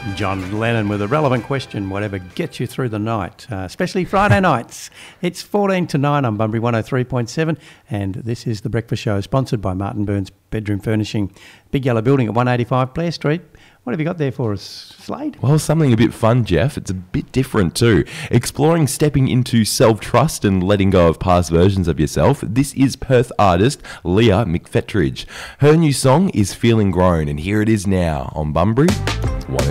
John Lennon with a relevant question, whatever gets you through the night, especially Friday nights. It's 14 to 9 on Bunbury 103.7, and this is The Breakfast Show, sponsored by Martin Burns Bedroom Furnishing, Big Yellow Building at 185 Blair Street. What have you got there for us, Slade? Well, something a bit fun, Jeff. It's a bit different too. Exploring stepping into self-trust and letting go of past versions of yourself. This is Perth artist Leah McFetridge. Her new song is Feeling Grown, and here it is now on Bunbury